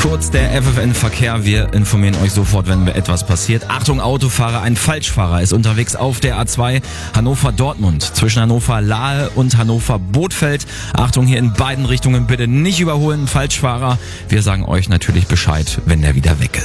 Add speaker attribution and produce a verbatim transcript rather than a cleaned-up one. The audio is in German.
Speaker 1: Kurz der F F N-Verkehr. Wir informieren euch sofort, wenn etwas passiert. Achtung Autofahrer, ein Falschfahrer ist unterwegs auf der A zwei Hannover-Dortmund. Zwischen Hannover-Lahe und Hannover-Bothfeld. Achtung, hier in beiden Richtungen bitte nicht überholen. Falschfahrer. Wir sagen euch natürlich Bescheid, wenn der wieder weg ist.